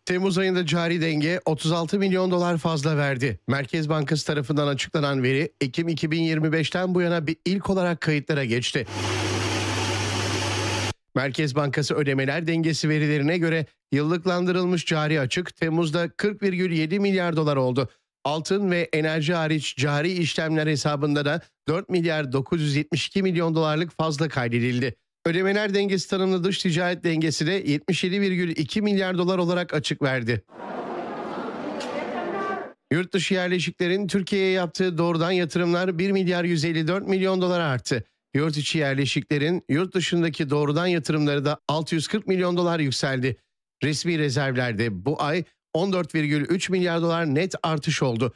Temmuz ayında cari denge 36 milyon dolar fazla verdi. Merkez Bankası tarafından açıklanan veri Ekim 2025'ten bu yana ilk olarak kayıtlara geçti. Merkez Bankası ödemeler dengesi verilerine göre yıllıklandırılmış cari açık Temmuz'da 40,7 milyar dolar oldu. Altın ve enerji hariç cari işlemler hesabında da 4 milyar 972 milyon dolarlık fazla kaydedildi. Ödemeler dengesi tanımlı dış ticaret dengesi de 77,2 milyar dolar olarak açık verdi. Yurt dışı yerleşiklerin Türkiye'ye yaptığı doğrudan yatırımlar 1 milyar 154 milyon dolar arttı. Yurt içi yerleşiklerin yurt dışındaki doğrudan yatırımları da 640 milyon dolar yükseldi. Resmi rezervlerde bu ay 14,3 milyar dolar net artış oldu.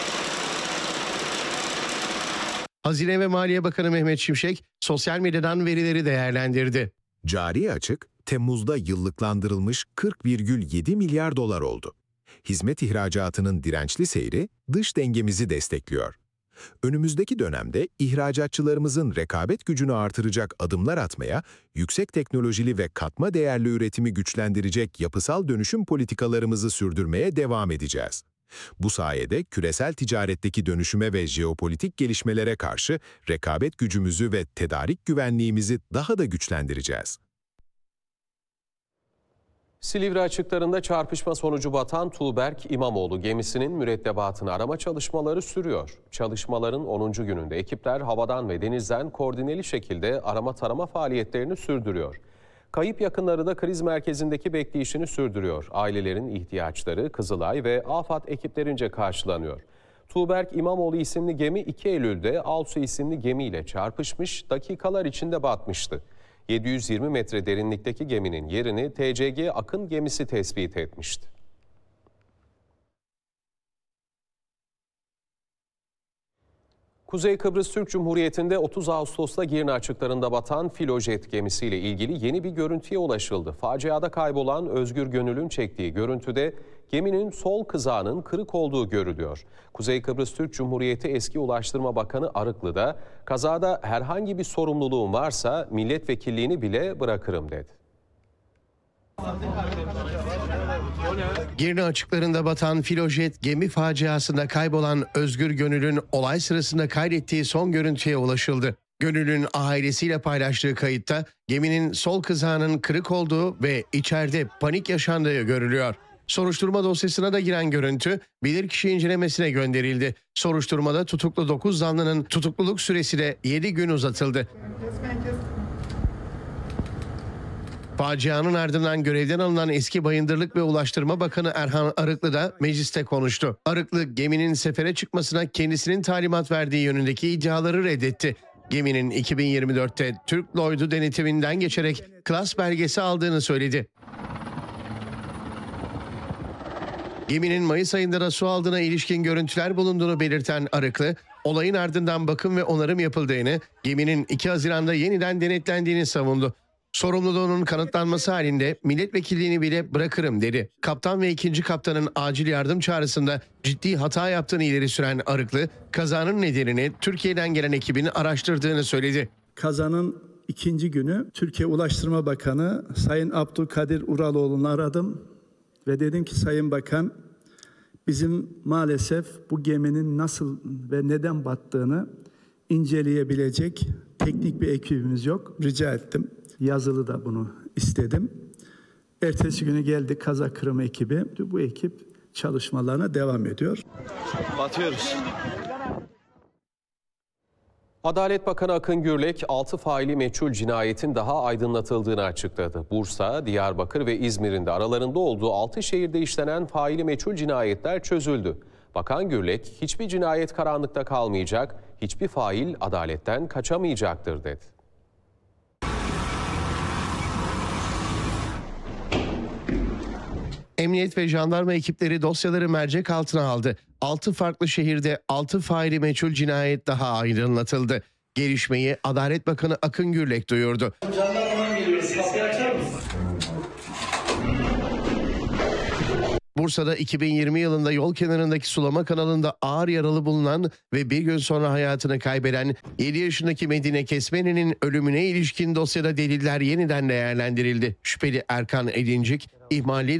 Hazine ve Maliye Bakanı Mehmet Şimşek sosyal medyadan verileri değerlendirdi. Cari açık Temmuz'da yıllıklandırılmış 40,7 milyar dolar oldu. Hizmet ihracatının dirençli seyri dış dengemizi destekliyor. Önümüzdeki dönemde ihracatçılarımızın rekabet gücünü artıracak adımlar atmaya, yüksek teknolojili ve katma değerli üretimi güçlendirecek yapısal dönüşüm politikalarımızı sürdürmeye devam edeceğiz. Bu sayede küresel ticaretteki dönüşüme ve jeopolitik gelişmelere karşı rekabet gücümüzü ve tedarik güvenliğimizi daha da güçlendireceğiz. Silivri açıklarında çarpışma sonucu batan Tuğberk İmamoğlu gemisinin mürettebatını arama çalışmaları sürüyor. Çalışmaların 10. gününde ekipler havadan ve denizden koordineli şekilde arama tarama faaliyetlerini sürdürüyor. Kayıp yakınları da kriz merkezindeki bekleyişini sürdürüyor. Ailelerin ihtiyaçları Kızılay ve AFAD ekiplerince karşılanıyor. Tuğberk İmamoğlu isimli gemi 2 Eylül'de Alsu isimli gemiyle çarpışmış, dakikalar içinde batmıştı. 720 metre derinlikteki geminin yerini TCG Akın gemisi tespit etmişti. Kuzey Kıbrıs Türk Cumhuriyeti'nde 30 Ağustos'ta Girne açıklarında batan Filojet gemisiyle ilgili yeni bir görüntüye ulaşıldı. Faciada kaybolan Özgür Gönül'ün çektiği görüntüde geminin sol kızağının kırık olduğu görülüyor. Kuzey Kıbrıs Türk Cumhuriyeti eski Ulaştırma Bakanı Arıklı da kazada herhangi bir sorumluluğum varsa milletvekilliğini bile bırakırım dedi. Girne açıklarında batan Filojet gemi faciasında kaybolan Özgür Gönül'ün olay sırasında kaydettiği son görüntüye ulaşıldı. Gönül'ün ailesiyle paylaştığı kayıtta geminin sol kızağının kırık olduğu ve içeride panik yaşandığı görülüyor. Soruşturma dosyasına da giren görüntü bilirkişi incelemesine gönderildi. Soruşturmada tutuklu 9 zanlının tutukluluk süresi de 7 gün uzatıldı. Facianın ardından görevden alınan eski Bayındırlık ve Ulaştırma Bakanı Erhan Arıklı da mecliste konuştu. Arıklı geminin sefere çıkmasına kendisinin talimat verdiği yönündeki iddiaları reddetti. Geminin 2024'te Türk Lloyd'u denetiminden geçerek klas belgesi aldığını söyledi. Geminin Mayıs ayında da su aldığına ilişkin görüntüler bulunduğunu belirten Arıklı, olayın ardından bakım ve onarım yapıldığını, geminin 2 Haziran'da yeniden denetlendiğini savundu. Sorumluluğunun kanıtlanması halinde milletvekilliğini bile bırakırım dedi. Kaptan ve 2. kaptanın acil yardım çağrısında ciddi hata yaptığını ileri süren Arıklı, kazanın nedenini Türkiye'den gelen ekibin araştırdığını söyledi. Kazanın 2. günü Türkiye Ulaştırma Bakanı Sayın Abdülkadir Uraloğlu'nu aradım ve dedim ki Sayın Bakan, bizim maalesef bu geminin nasıl ve neden battığını inceleyebilecek teknik bir ekibimiz yok. Rica ettim. Yazılı da bunu istedim. Ertesi günü geldi kaza kırımı ekibi. Bu ekip çalışmalarına devam ediyor. Batıyoruz. Adalet Bakanı Akın Gürlek 6 faili meçhul cinayetin daha aydınlatıldığını açıkladı. Bursa, Diyarbakır ve İzmir'in de aralarında olduğu 6 şehirde işlenen faili meçhul cinayetler çözüldü. Bakan Gürlek, hiçbir cinayet karanlıkta kalmayacak, hiçbir fail adaletten kaçamayacaktır dedi. Emniyet ve jandarma ekipleri dosyaları mercek altına aldı. 6 farklı şehirde 6 faili meçhul cinayet daha aydınlatıldı. Gelişmeyi Adalet Bakanı Akın Gürlek duyurdu. Bursa'da 2020 yılında yol kenarındaki sulama kanalında ağır yaralı bulunan ve bir gün sonra hayatını kaybeden 7 yaşındaki Medine Kesmeni'nin ölümüne ilişkin dosyada deliller yeniden değerlendirildi. Şüpheli Erkan Edincik, ihmali